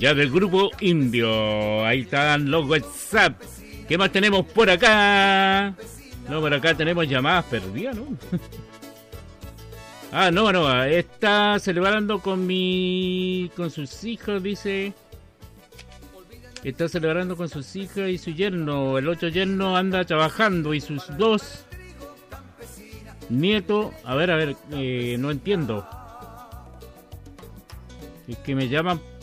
Ya del grupo Indio. Ahí están los WhatsApp. ¿Qué más tenemos por acá? No, por acá tenemos llamadas perdidas, ¿no? No, está celebrando con sus hijos, dice. Está celebrando con sus hijas y su yerno. El otro yerno anda trabajando y sus dos nietos. A ver, no entiendo. Es que me llaman